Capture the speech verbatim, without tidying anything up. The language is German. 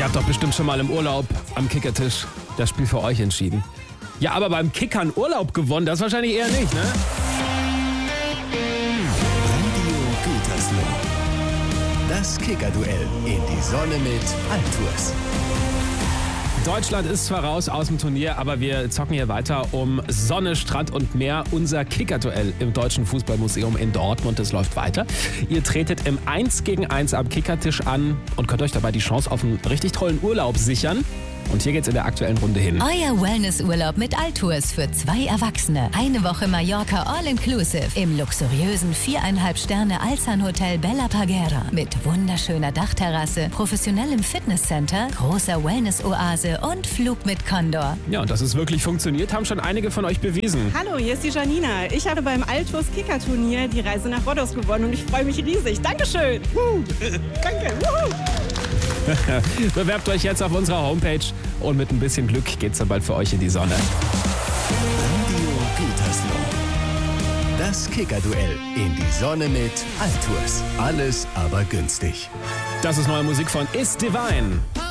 Ihr habt doch bestimmt schon mal im Urlaub am Kickertisch das Spiel für euch entschieden. Ja, aber beim Kickern Urlaub gewonnen, das wahrscheinlich eher nicht, ne? Radio Gütersloh. Das Kickerduell in die Sonne mit Altours. Deutschland ist zwar raus aus dem Turnier, aber wir zocken hier weiter um Sonne, Strand und Meer. Unser Kickerduell im Deutschen Fußballmuseum in Dortmund, das läuft weiter. Ihr tretet im eins gegen eins am Kickertisch an und könnt euch dabei die Chance auf einen richtig tollen Urlaub sichern. Und hier geht's in der aktuellen Runde hin. Euer Wellnessurlaub mit Altours für zwei Erwachsene. Eine Woche Mallorca All-Inclusive im luxuriösen viereinhalb Sterne Alsan Hotel Bella Parguera mit wunderschöner Dachterrasse, professionellem Fitnesscenter, großer Wellness-Oase und Flug mit Condor. Ja, und dass es wirklich funktioniert, haben schon einige von euch bewiesen. Hallo, hier ist die Janina. Ich habe beim Altours Kicker-Turnier die Reise nach Rhodos gewonnen und ich freue mich riesig. Dankeschön. Uh, danke. Uh. Bewerbt euch jetzt auf unserer Homepage und mit ein bisschen Glück geht's dann bald für euch in die Sonne. Radio Gütersloh. Das Kickerduell in die Sonne mit Altours. Alles aber günstig. Das ist neue Musik von Is Divine.